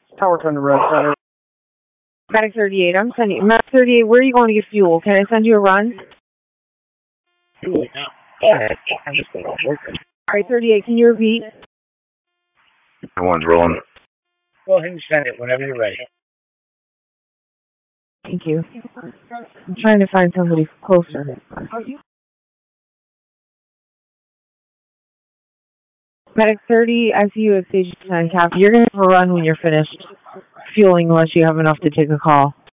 Tower Thunder Red Center. Medic 38, I'm sending you. Medic 38, where are you going to get fuel? Can I send you a run? I'm just going to work. Alright, 38, can you repeat? Everyone's rolling. Go ahead and send it whenever you're ready. Thank you. I'm trying to find somebody closer. Medic 30, I see you at station 10, Cap. You're going to have a run when you're finished fueling unless you have enough to take a call.